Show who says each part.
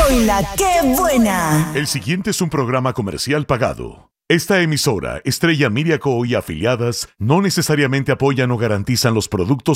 Speaker 1: Hola, qué buena.
Speaker 2: El siguiente es un programa comercial pagado. Esta emisora, Estrella Miriaco y afiliadas, no necesariamente apoyan o garantizan los productos